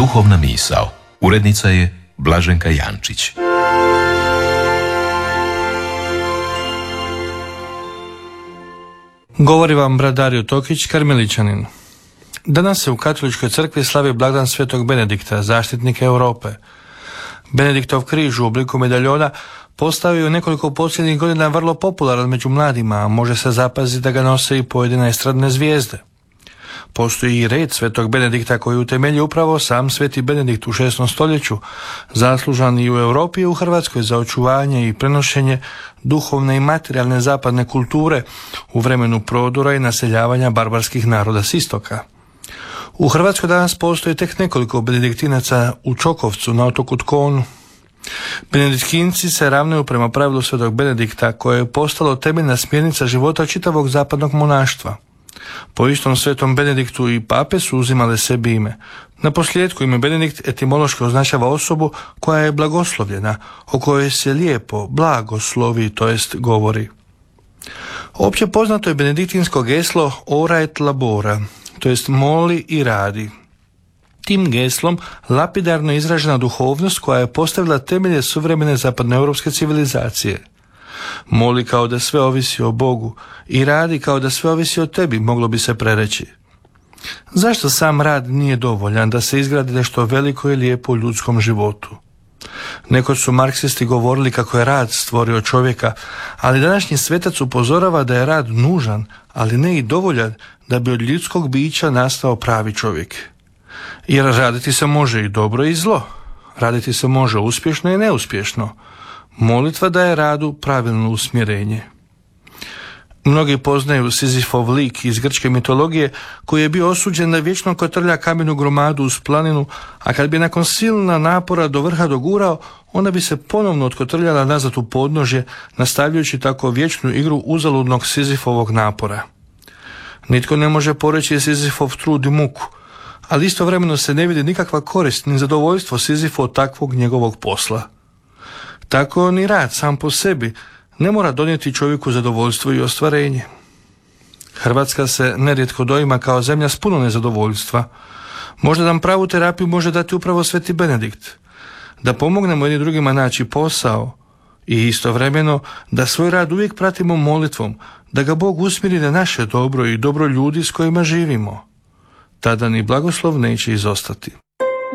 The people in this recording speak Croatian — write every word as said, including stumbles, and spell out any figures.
Duhovna misao. Urednica je Blaženka Jančić. Govori vam brat Dario Tokić, karmeličanin. Danas se u katoličkoj crkvi slavi blagdan svetog Benedikta, zaštitnika Europe. Benediktov križ u obliku medaljona postao je u nekoliko posljednjih godina vrlo popularan među mladima, a može se zapaziti da ga nose i pojedine estradne zvijezde. Postoji i red svetog Benedikta koji utemelji upravo sam sveti Benedikt u šestom stoljeću, zaslužan i u Europi i u Hrvatskoj za očuvanje i prenošenje duhovne i materijalne zapadne kulture u vremenu prodora i naseljavanja barbarskih naroda s istoka. U Hrvatskoj danas postoji tek nekoliko benediktinaca u Čokovcu na otoku Tkonu. Benediktinci se ravnaju prema pravilu svetog Benedikta koje je postalo temeljna smjernica života čitavog zapadnog monaštva. Po istom svetom Benediktu i pape su uzimale sebi ime. Na posljedku ime Benedikt etimološki označava osobu koja je blagoslovljena, o kojoj se lijepo, blagoslovi, to jest govori. Opće poznato je benediktinsko geslo ora et labora, to jest moli i radi. Tim geslom lapidarno izražena duhovnost koja je postavila temelje suvremene zapadnoeuropske civilizacije. Moli kao da sve ovisi o Bogu i radi kao da sve ovisi o tebi, moglo bi se prereći. Zašto sam rad nije dovoljan da se izgradi nešto veliko i lijepo u ljudskom životu? Nekoć su marksisti govorili kako je rad stvorio čovjeka, ali današnji svetac upozorava da je rad nužan, ali ne i dovoljan da bi od ljudskog bića nastao pravi čovjek. Jer raditi se može i dobro i zlo. Raditi se može uspješno i neuspješno. Molitva daje radu pravilno usmjerenje. Mnogi poznaju Sizifov lik iz grčke mitologije koji je bio osuđen da vječno kotrlja kamenu gromadu uz planinu, a kad bi nakon silna napora do vrha dogurao, onda bi se ponovno otkotrljala nazad u podnožje, nastavljajući tako vječnu igru uzaludnog Sizifovog napora. Nitko ne može poreći Sizifov trud i muku, ali istovremeno se ne vidi nikakva korist ni zadovoljstvo Sizifu od takvog njegovog posla. Tako ni rad sam po sebi ne mora donijeti čovjeku zadovoljstvo i ostvarenje. Hrvatska se nerijetko doima kao zemlja s puno nezadovoljstva. Možda nam pravu terapiju može dati upravo sveti Benedikt. Da pomognemo jedni drugima naći posao i istovremeno da svoj rad uvijek pratimo molitvom, da ga Bog usmjeri na naše dobro i dobro ljudi s kojima živimo. Tada ni blagoslov neće izostati.